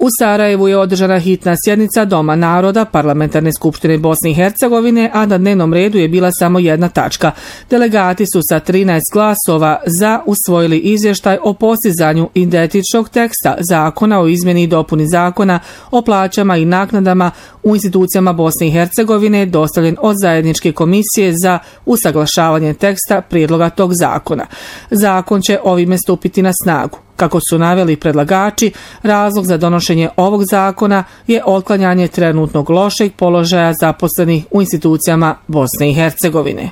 U Sarajevu je održana hitna sjednica Doma naroda Parlamentarne skupštine Bosne i Hercegovine, a na dnevnom redu je bila samo jedna tačka. Delegati su sa 13 glasova za usvojili izvještaj o postizanju identičnog teksta zakona o izmjeni i dopuni zakona o plaćama i naknadama u institucijama Bosne i Hercegovine, dostavljen od zajedničke komisije za usaglašavanje teksta prijedloga tog zakona. Zakon će ovime stupiti na snagu. Kako su naveli predlagači, razlog za donošenje ovog zakona je otklanjanje trenutnog lošeg položaja zaposlenih u institucijama Bosne i Hercegovine.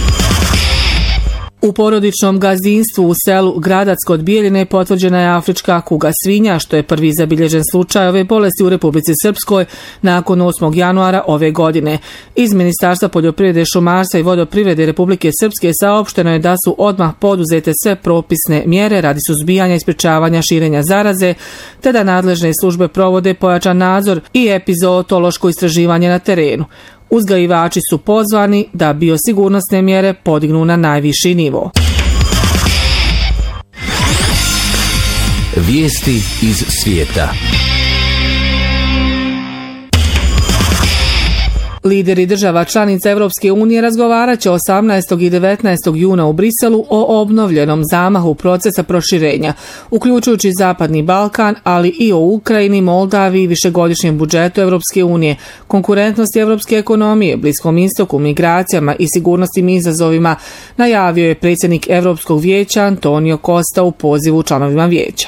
U porodičnom gazdinstvu u selu Gradac kod Bijeljine potvrđena je afrička kuga svinja, što je prvi zabilježen slučaj ove bolesti u Republici Srpskoj nakon 8. januara ove godine. Iz Ministarstva poljoprivrede, šumarstva i vodoprivrede Republike Srpske saopšteno je da su odmah poduzete sve propisne mjere radi suzbijanja i sprečavanja širenja zaraze, te da nadležne službe provode pojačan nadzor i epizootološko istraživanje na terenu. Uzgajivači su pozvani da biosigurnosne mjere podignu na najviši nivo. Vijesti iz svijeta. Lideri država članica Europske unije razgovarat će 18. i 19. juna u Briselu o obnovljenom zamahu procesa proširenja, uključujući Zapadni Balkan, ali i o Ukrajini, Moldaviji, višegodišnjem budžetu Europske unije, konkurentnosti europske ekonomije, Bliskom istoku, migracijama i sigurnosnim izazovima, najavio je predsjednik Europskog vijeća Antonio Costa u pozivu članovima vijeća.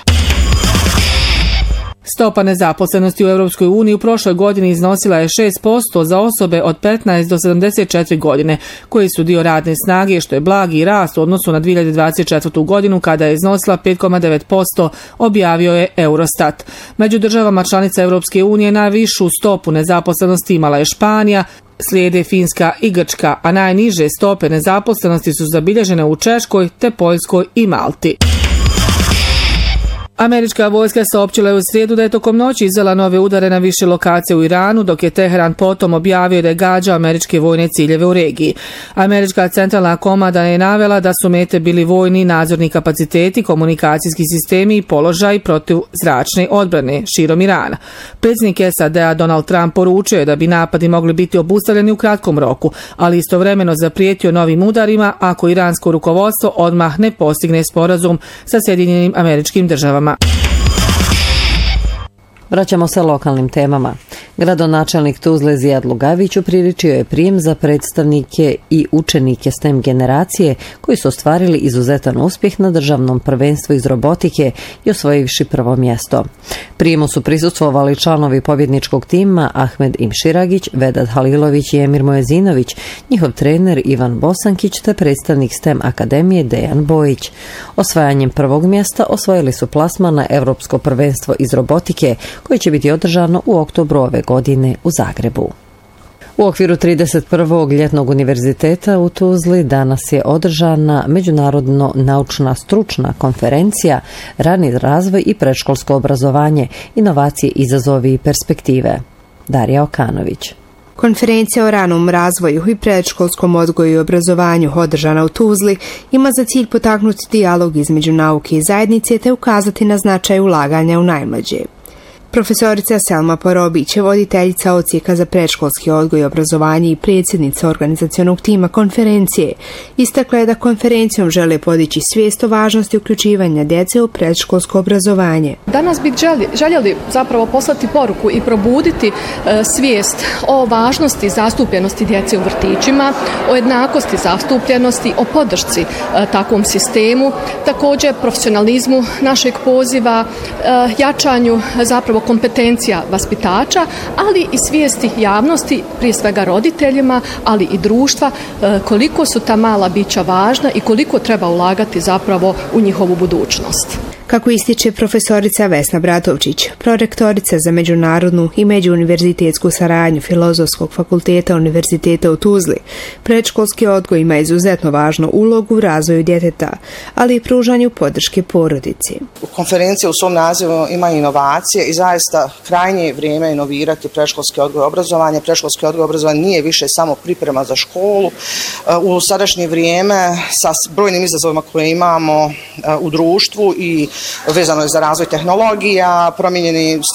Stopa nezaposlenosti u Europskoj uniji u prošloj godini iznosila je 6% za osobe od 15 do 74 godine, koji su dio radne snage, što je blagi rast u odnosu na 2024. godinu kada je iznosila 5,9%, objavio je Eurostat. Među državama članica Europske unije najvišu stopu nezaposlenosti imala je Španija, slijede Finska i Grčka, a najniže stope nezaposlenosti su zabilježene u Češkoj te Poljskoj i Malti. Američka vojska saopćila je u srijedu da je tokom noći izvela nove udare na više lokacije u Iranu, dok je Teheran potom objavio da je gađao američke vojne ciljeve u regiji. Američka centralna komanda je navela da su mete bili vojni i nadzorni kapaciteti, komunikacijski sistemi i položaj protiv zračne odbrane širom Irana. Predsjednik SAD-a Donald Trump poručio je da bi napadi mogli biti obustavljeni u kratkom roku, ali istovremeno zaprijetio novim udarima ako iransko rukovodstvo odmah ne postigne sporazum sa Sjedinjenim Američkim Državama. Vraćamo se lokalnim temama. Gradonačelnik Tuzle Zijad Lugavić upriličio je prijem za predstavnike i učenike STEM generacije koji su ostvarili izuzetan uspjeh na državnom prvenstvu iz robotike i osvojivši prvo mjesto. Prijemu su prisustvovali članovi pobjedničkog tima Ahmed Imširagić, Vedat Halilović i Emir Mojezinović, njihov trener Ivan Bosankić te predstavnik STEM akademije Dejan Bojić. Osvajanjem prvog mjesta osvojili su plasman na Europsko prvenstvo iz robotike koje će biti održano u oktobru ove godine u Zagrebu. U okviru 31. ljetnog univerziteta u Tuzli danas je održana međunarodno naučna stručna konferencija Rani razvoj i predškolsko obrazovanje, inovacije, izazovi i perspektive. Darija Okanović. Konferencija o ranom razvoju i predškolskom odgoju i obrazovanju održana u Tuzli ima za cilj potaknuti dijalog između nauke i zajednice te ukazati na značaj ulaganja u najmlađe. Profesorica Selma Porobić je voditeljica odsjeka za predškolski odgoj i obrazovanje i predsjednica organizacionog tima konferencije. Istakla je da konferencijom žele podići svijest o važnosti uključivanja djece u predškolsko obrazovanje. Danas bi željeli zapravo poslati poruku i probuditi svijest o važnosti zastupljenosti djece u vrtićima, o jednakosti zastupljenosti, o podršci takvom sistemu, također profesionalizmu našeg poziva, jačanju zapravo kompetencija vaspitača, ali i svijesti javnosti, prije svega roditeljima, ali i društva, koliko su ta mala bića važna i koliko treba ulagati zapravo u njihovu budućnost. Kako ističe profesorica Vesna Bratovčić, prorektorica za međunarodnu i međuuniverzitetsku saradnju Filozofskog fakulteta Univerziteta u Tuzli, predškolski odgoj ima izuzetno važnu ulogu u razvoju djeteta, ali i pružanju podrške porodici. Konferencija u svom nazivu ima inovacije i zaista krajnje vrijeme inovirati predškolski odgoj i obrazovanje. Predškolski odgoj i obrazovanje nije više samo priprema za školu. U sadašnje vrijeme sa brojnim izazovima koje imamo u društvu i vezano je za razvoj tehnologija, promijenjeni